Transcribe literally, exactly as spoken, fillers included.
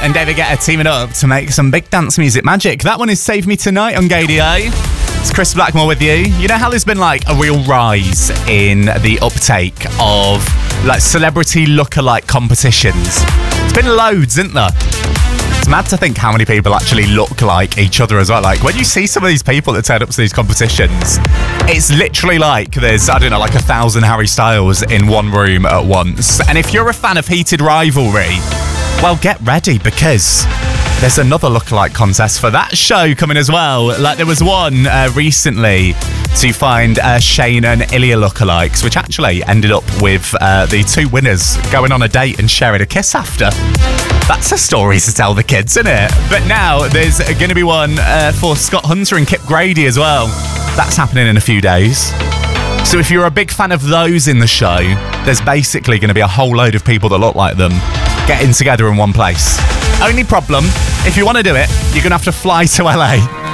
and David Guetta teaming up to make some big dance music magic. That one is Save Me Tonight on Gaydio. It's Chris Blackmore with you. You know how there's been like a real rise in the uptake of like celebrity lookalike competitions? It's been loads, isn't there? It's mad to think how many people actually look like each other as well. Like, when you see some of these people that turn up to these competitions, it's literally like there's, I don't know, like a thousand Harry Styles in one room at once. And if you're a fan of Heated Rivalry, well, get ready, because there's another lookalike contest for that show coming as well. Like, there was one uh, recently to find uh, Shane and Ilya lookalikes, which actually ended up with uh, the two winners going on a date and sharing a kiss after. That's a story to tell the kids, isn't it? But now there's going to be one uh, for Scott Hunter and Kip Grady as well. That's happening in a few days. So if you're a big fan of those in the show, there's basically going to be a whole load of people that look like them getting together in one place. Only problem, if you want to do it, you're going to have to fly to L A.